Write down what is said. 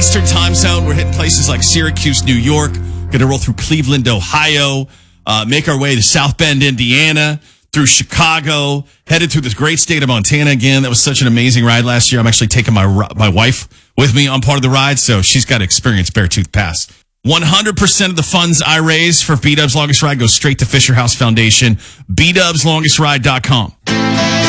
Eastern time zone. We're hitting places like Syracuse, New York. Going to roll through Cleveland, Ohio. Make our way to South Bend, Indiana. Through Chicago. Headed through this great state of Montana again. That was such an amazing ride last year. I'm actually taking my wife with me on part of the ride, so she's got to experience Beartooth Pass. 100% of the funds I raise for B-Dub's Longest Ride goes straight to Fisher House Foundation. BDubsLongestRide.com.